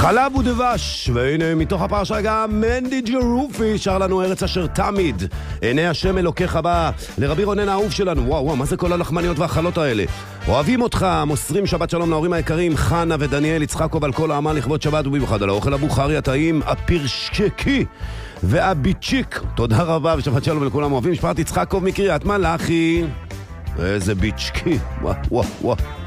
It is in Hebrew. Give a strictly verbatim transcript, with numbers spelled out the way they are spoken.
חלב ודבש, והנה מתוך הפרשה גם מנדי ג'רופי שר לנו ארץ אשר תמיד עיני השם אלוקיך בא. לרבי רונן האהוב שלנו, וואו וואו, מה זה כל הלחמניות והחלות האלה? אוהבים אותך, מוסרים שבת שלום להורים היקרים חנה ודניאל יצחקוב על כל העמל לכבוד שבת, ובמיוחד על האוכל הבוכרי הטעים הפירשקי והביצ'יק. תודה רבה ושבת שלום לכולם. אוהבים משפחת יצחקוב מקריית מלאכי. איזה ביצ'קי, וואו וואו וואו.